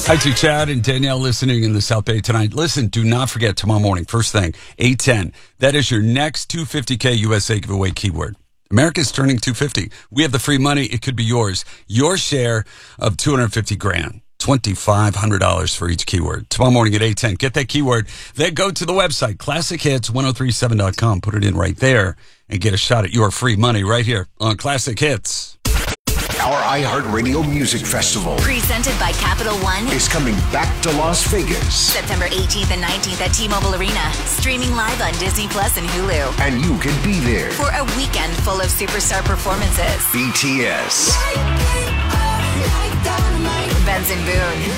Hi to Chad and Danielle listening in the South Bay tonight. Listen, do not forget tomorrow morning, first thing, 8:10. That is your next 250K USA giveaway keyword. America's turning 250. We have the free money. It could be yours. Your share of 250 grand. $2,500 for each keyword. Tomorrow morning at 8:10. Get that keyword. Then go to the website, ClassicHits1037.com. Put it in right there and get a shot at your free money right here on Classic Hits. Our iHeartRadio Music Festival, presented by Capital One, is coming back to Las Vegas. September 18th and 19th at T-Mobile Arena. Streaming live on Disney Plus and Hulu. And you can be there for a weekend full of superstar performances. BTS, Benson Boone,